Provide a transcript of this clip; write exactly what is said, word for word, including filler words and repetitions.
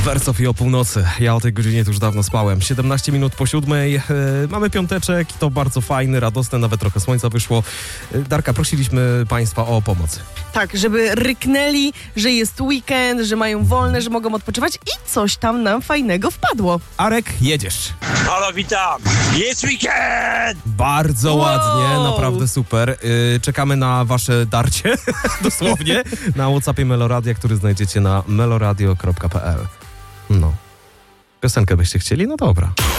Wersow o północy. Ja o tej godzinie to już dawno spałem. siedemnaście minut po siódmej. Yy, mamy piąteczek, to bardzo fajny, radosny, nawet trochę słońca wyszło. Yy, Darka, prosiliśmy Państwa o pomoc. Tak, żeby ryknęli, że jest weekend, że mają wolne, że mogą odpoczywać i coś tam nam fajnego wpadło. Arek, jedziesz. Halo, witam! Jest weekend! Bardzo Wow. ładnie, naprawdę super. Yy, czekamy na wasze darcie, dosłownie, na WhatsAppie Meloradia, który znajdziecie na meloradio kropka p l. No. Piosenkę byście chcieli? No dobra.